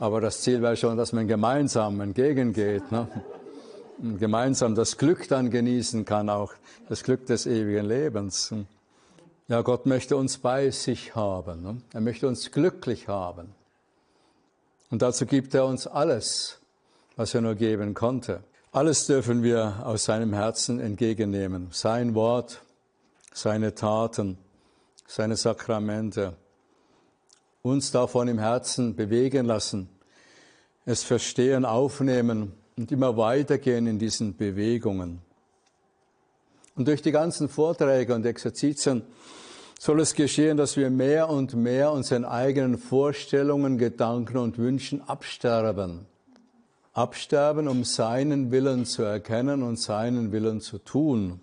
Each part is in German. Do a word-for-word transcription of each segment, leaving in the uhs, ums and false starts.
Aber das Ziel wäre schon, dass man gemeinsam entgegengeht, ne? Und gemeinsam das Glück dann genießen kann, auch das Glück des ewigen Lebens. Ja, Gott möchte uns bei sich haben, ne? Er möchte uns glücklich haben. Und dazu gibt er uns alles, was er nur geben konnte. Alles dürfen wir aus seinem Herzen entgegennehmen. Sein Wort, seine Taten, seine Sakramente. Uns davon im Herzen bewegen lassen, es verstehen, aufnehmen und immer weitergehen in diesen Bewegungen. Und durch die ganzen Vorträge und Exerzitien soll es geschehen, dass wir mehr und mehr unseren eigenen Vorstellungen, Gedanken und Wünschen absterben. Absterben, um seinen Willen zu erkennen und seinen Willen zu tun.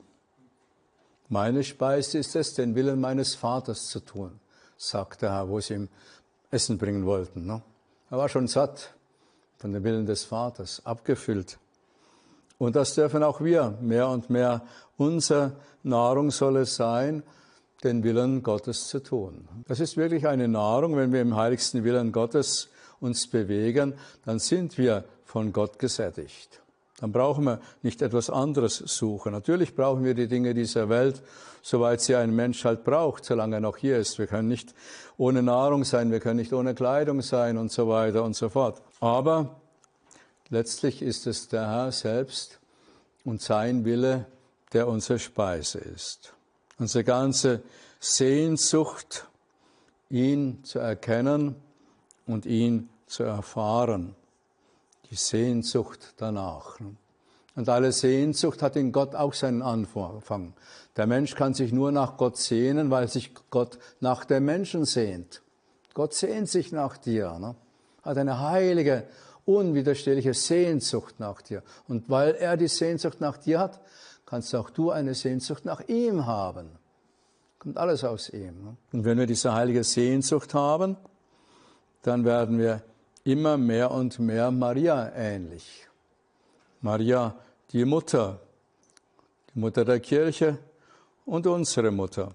Meine Speise ist es, den Willen meines Vaters zu tun, sagt der Herr, wo sie ihm Essen bringen wollten. Ne? Er war schon satt von dem Willen des Vaters, abgefüllt. Und das dürfen auch wir mehr und mehr. Unsere Nahrung soll es sein, den Willen Gottes zu tun. Das ist wirklich eine Nahrung, wenn wir im heiligsten Willen Gottes uns bewegen, dann sind wir von Gott gesättigt. Dann brauchen wir nicht etwas anderes suchen. Natürlich brauchen wir die Dinge dieser Welt, soweit sie ein Mensch halt braucht, solange er noch hier ist. Wir können nicht ohne Nahrung sein, wir können nicht ohne Kleidung sein und so weiter und so fort. Aber letztlich ist es der Herr selbst und sein Wille, der unsere Speise ist. Unsere ganze Sehnsucht, ihn zu erkennen und ihn zu erfahren. Die Sehnsucht danach. Und alle Sehnsucht hat in Gott auch seinen Anfang. Der Mensch kann sich nur nach Gott sehnen, weil sich Gott nach dem Menschen sehnt. Gott sehnt sich nach dir, ne? Hat eine heilige, unwiderstehliche Sehnsucht nach dir. Und weil er die Sehnsucht nach dir hat, kannst auch du eine Sehnsucht nach ihm haben. Kommt alles aus ihm. Ne? Und wenn wir diese heilige Sehnsucht haben, dann werden wir immer mehr und mehr Maria ähnlich. Maria, die Mutter, die Mutter der Kirche und unsere Mutter.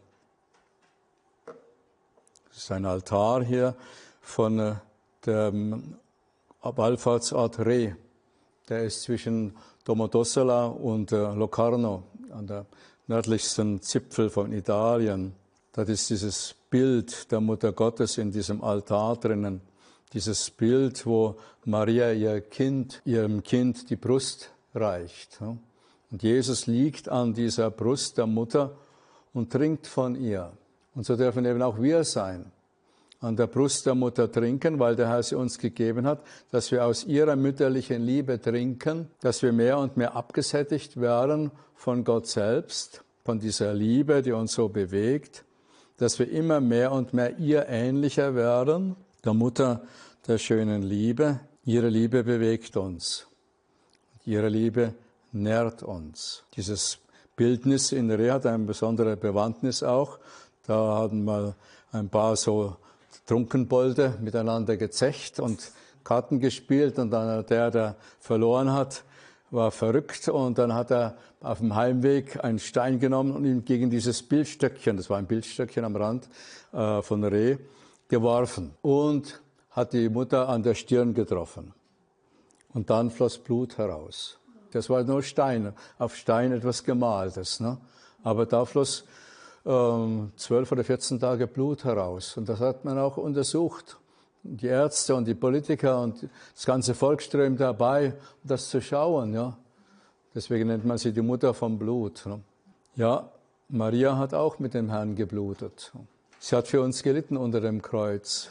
Das ist ein Altar hier von dem Wallfahrtsort Re. Der ist zwischen Domodossola und Locarno, an der nördlichsten Zipfel von Italien. Das ist dieses Bild der Mutter Gottes in diesem Altar drinnen. Dieses Bild, wo Maria ihr Kind, ihrem Kind die Brust reicht. Und Jesus liegt an dieser Brust der Mutter und trinkt von ihr. Und so dürfen eben auch wir sein. An der Brust der Mutter trinken, weil der Herr sie uns gegeben hat, dass wir aus ihrer mütterlichen Liebe trinken, dass wir mehr und mehr abgesättigt werden von Gott selbst, von dieser Liebe, die uns so bewegt, dass wir immer mehr und mehr ihr ähnlicher werden, der Mutter der schönen Liebe. Ihre Liebe bewegt uns. Ihre Liebe nährt uns. Dieses Bildnis in Re hat eine besondere Bewandtnis auch. Da hatten mal ein paar so Trunkenbolde miteinander gezecht und Karten gespielt. Und dann der, der verloren hat, war verrückt. Und dann hat er auf dem Heimweg einen Stein genommen und ihn gegen dieses Bildstöckchen, das war ein Bildstöckchen am Rand äh, von Re, geworfen und hat die Mutter an der Stirn getroffen. Und dann floss Blut heraus. Das war nur Stein, auf Stein etwas Gemaltes. Ne? Aber da floss ähm, zwölf oder vierzehn Tage Blut heraus. Und das hat man auch untersucht. Die Ärzte und die Politiker und das ganze Volk strömt dabei, um das zu schauen. Ja? Deswegen nennt man sie die Mutter vom Blut. Ne? Ja, Maria hat auch mit dem Herrn geblutet. Sie hat für uns gelitten unter dem Kreuz.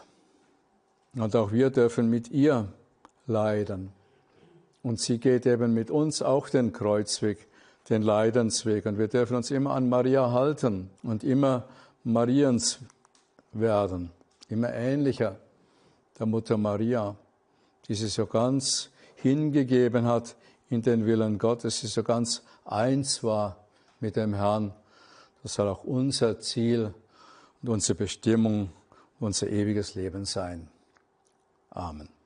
Und auch wir dürfen mit ihr leiden. Und sie geht eben mit uns auch den Kreuzweg, den Leidensweg. Und wir dürfen uns immer an Maria halten und immer Mariens werden, immer ähnlicher der Mutter Maria, die sich so ganz hingegeben hat in den Willen Gottes, die so ganz eins war mit dem Herrn. Das soll auch unser Ziel und unsere Bestimmung, unser ewiges Leben sein. Amen.